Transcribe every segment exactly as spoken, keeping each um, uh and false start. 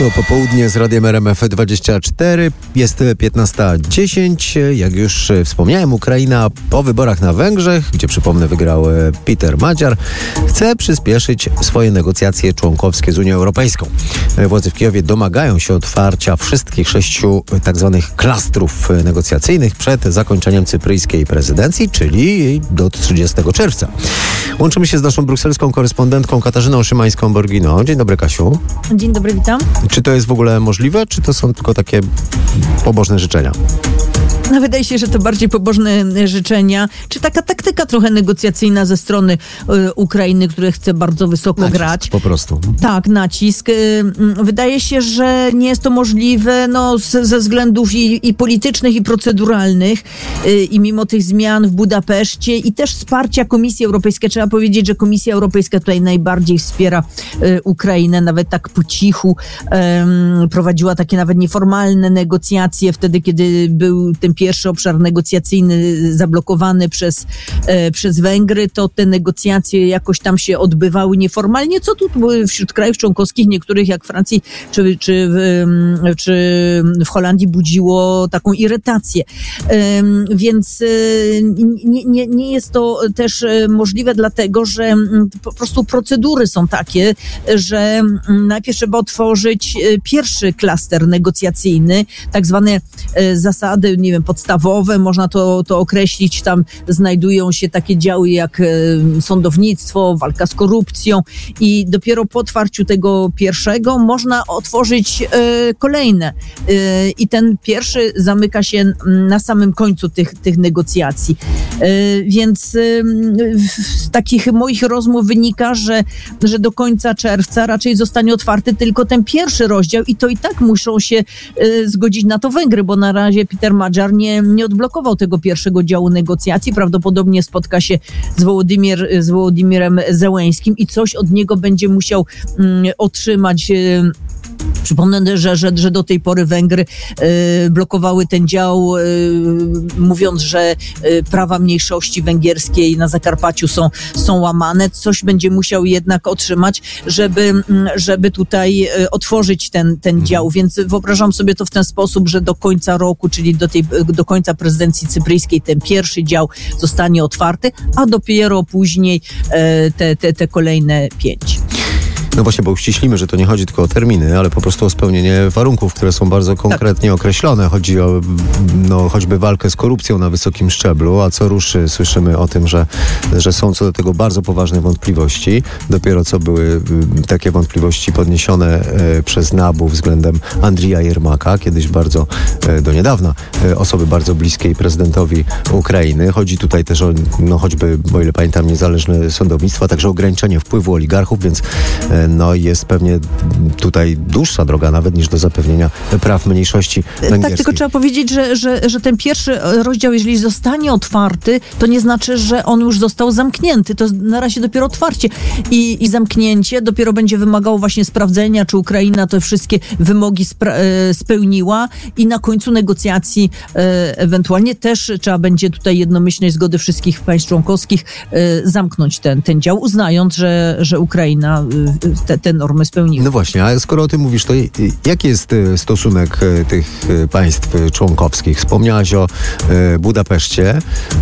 To popołudnie z Radiem R M F dwadzieścia cztery. Jest piętnasta dziesięć. Jak już wspomniałem, Ukraina po wyborach na Węgrzech, gdzie przypomnę wygrał Peter Madziar, chce przyspieszyć swoje negocjacje członkowskie z Unią Europejską. Władze w Kijowie domagają się otwarcia wszystkich sześciu tak zwanych klastrów negocjacyjnych przed zakończeniem cypryjskiej prezydencji, czyli do trzydziestego czerwca. Łączymy się z naszą brukselską korespondentką Katarzyną Szymańską-Borginą. Dzień dobry, Kasiu. Dzień dobry, witam. Czy to jest w ogóle możliwe, czy to są tylko takie pobożne życzenia? No, wydaje się, że to bardziej pobożne życzenia, czy taka taktyka trochę negocjacyjna ze strony y, Ukrainy, która chce bardzo wysoko Nacisk, grać. po prostu. Tak, nacisk. Y, y, wydaje się, że nie jest to możliwe no, z, ze względów i, i politycznych, i proceduralnych. Y, I mimo tych zmian w Budapeszcie i też wsparcia Komisji Europejskiej. Trzeba powiedzieć, że Komisja Europejska tutaj najbardziej wspiera y, Ukrainę, nawet tak po cichu. Y, prowadziła takie nawet nieformalne negocjacje wtedy, kiedy był ten pierwszy obszar negocjacyjny zablokowany przez, e, przez Węgry, to te negocjacje jakoś tam się odbywały nieformalnie, co tu wśród krajów członkowskich niektórych jak Francji czy, czy, w, czy w Holandii budziło taką irytację. E, więc e, nie, nie, nie jest to też możliwe dlatego, że po prostu procedury są takie, że najpierw trzeba otworzyć pierwszy klaster negocjacyjny, tak zwane zasady, nie wiem, podstawowe, można to, to określić, tam znajdują się takie działy jak e, sądownictwo, walka z korupcją i dopiero po otwarciu tego pierwszego można otworzyć e, kolejne e, i ten pierwszy zamyka się na samym końcu tych, tych negocjacji. E, więc e, z takich moich rozmów wynika, że, że do końca czerwca raczej zostanie otwarty tylko ten pierwszy rozdział i to i tak muszą się e, zgodzić na to Węgry, bo na razie Peter Madziar nie, nie odblokował tego pierwszego działu negocjacji. Prawdopodobnie spotka się z, Wołodymir, z Wołodymirem Zełeńskim i coś od niego będzie musiał mm, otrzymać. Yy, Przypomnę, że, że, że do tej pory Węgry y, blokowały ten dział, y, mówiąc, że y, prawa mniejszości węgierskiej na Zakarpaciu są, są łamane. Coś będzie musiał jednak otrzymać, żeby, żeby tutaj y, otworzyć ten, ten dział. Więc wyobrażam sobie to w ten sposób, że do końca roku, czyli do, tej, do końca prezydencji cypryjskiej ten pierwszy dział zostanie otwarty, a dopiero później y, te, te, te kolejne pięć. No właśnie, bo uściślimy, że to nie chodzi tylko o terminy, ale po prostu o spełnienie warunków, które są bardzo konkretnie tak określone. Chodzi o no, choćby walkę z korupcją na wysokim szczeblu, a co ruszy słyszymy o tym, że, że są co do tego bardzo poważne wątpliwości. Dopiero co były takie wątpliwości podniesione e, przez NABU względem Andrija Jermaka, kiedyś bardzo, e, do niedawna, e, osoby bardzo bliskiej prezydentowi Ukrainy. Chodzi tutaj też o, no choćby, o ile pamiętam, niezależne sądownictwo, a także ograniczenie wpływu oligarchów, więc e, no jest pewnie tutaj dłuższa droga nawet niż do zapewnienia praw mniejszości węgierskiej. Tak, tylko trzeba powiedzieć, że, że, że ten pierwszy rozdział, jeżeli zostanie otwarty, to nie znaczy, że on już został zamknięty. To na razie dopiero otwarcie i, i zamknięcie dopiero będzie wymagało właśnie sprawdzenia, czy Ukraina te wszystkie wymogi spra- spełniła i na końcu negocjacji e, ewentualnie też trzeba będzie tutaj jednomyślnej zgody wszystkich państw członkowskich e, zamknąć ten, ten dział, uznając, że, że Ukraina e, Te, te normy spełniły. No właśnie, a skoro o tym mówisz, to jaki jest stosunek tych państw członkowskich? Wspomniałaś o Budapeszcie,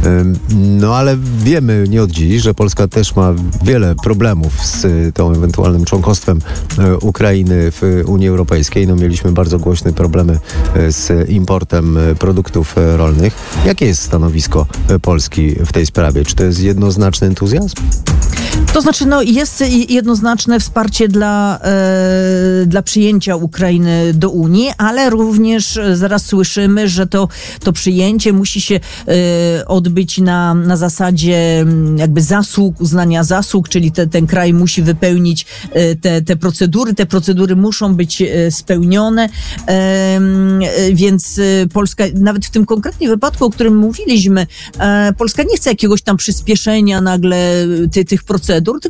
no ale wiemy nie od dziś, że Polska też ma wiele problemów z tą ewentualnym członkostwem Ukrainy w Unii Europejskiej. No mieliśmy bardzo głośne problemy z importem produktów rolnych. Jakie jest stanowisko Polski w tej sprawie? Czy to jest jednoznaczny entuzjazm? To znaczy, no jest jednoznaczne wsparcie dla, e, dla przyjęcia Ukrainy do Unii, ale również zaraz słyszymy, że to, to przyjęcie musi się e, odbyć na, na zasadzie jakby zasług, uznania zasług, czyli te, ten kraj musi wypełnić e, te, te procedury. Te procedury muszą być e, spełnione, e, więc Polska, nawet w tym konkretnym wypadku, o którym mówiliśmy, e, Polska nie chce jakiegoś tam przyspieszenia nagle ty, tych procedur,